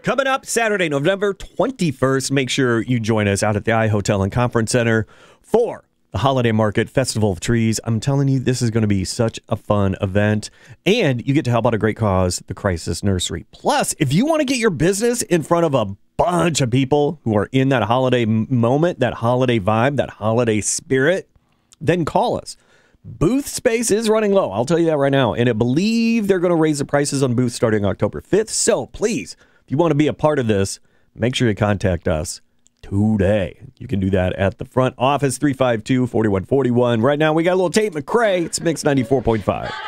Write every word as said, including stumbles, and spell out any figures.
Coming up Saturday, November twenty-first, make sure you join us out at the I Hotel and Conference Center for the Holiday Market Festival of Trees. I'm telling you, this is going to be such a fun event. And you get to help out a great cause, the Crisis Nursery. Plus, if you want to get your business in front of a bunch of people who are in that holiday moment, that holiday vibe, that holiday spirit, then call us. Booth space is running low. I'll tell you that right now. And I believe they're going to raise the prices on booths starting October fifth. So please, if you want to be a part of this, make sure you contact us today. You can do that at the front office, three five two, four one four one. Right now, we got a little Tate McRae. It's Mix ninety-four point five.